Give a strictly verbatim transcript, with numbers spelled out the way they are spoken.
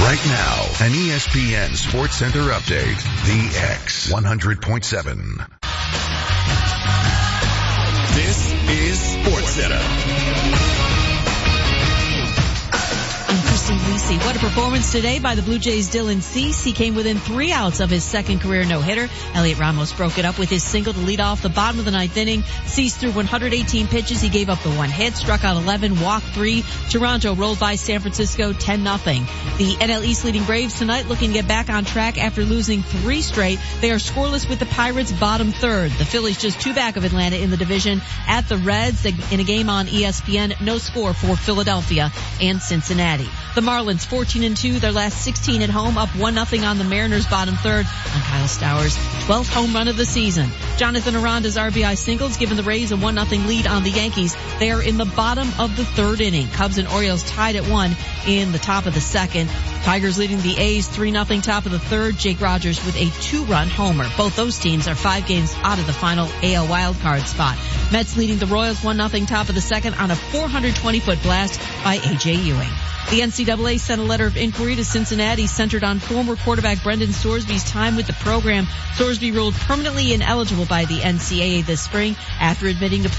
Right now, an E S P N Sports Center update. The X one hundred point seven. This is Sports Center. I'm Christine Lisi. What a performance today by the Blue Jays' Dylan Cease. He came within three outs of his second career no-hitter. Elliot Ramos broke it up with his single to lead off the bottom of the ninth inning. Cease threw one hundred eighteen pitches. He gave up the one hit, struck out eleven, walked three. Toronto rolled by San Francisco ten nothing. The N L East leading Braves tonight looking to get back on track after losing three straight. They are scoreless with the Pirates bottom third. The Phillies just two back of Atlanta in the division at the Reds in a game on E S P N. No score for Philadelphia and Cincinnati. The Marlins fourteen and two, their last sixteen at home, up one nothing on the Mariners bottom third on Kyle Stowers' twelfth home run of the season. Jonathan Aranda's R B I singles giving the Rays a one nothing lead on the Yankees. They are in the bottom of the third inning. Cubs and Orioles tied at one in the top of the second. Tigers leading the A's three nothing top of the third. Jake Rogers with a two-run homer. Both those teams are five games out of the final A L wildcard spot. Mets leading the Royals one nothing top of the second on a four hundred twenty foot blast by A J Ewing. The N C double A sent a letter of inquiry to Cincinnati centered on former quarterback Brendan Sorsby's time with the program. Sorsby ruled permanently ineligible by the N C double A this spring after admitting to play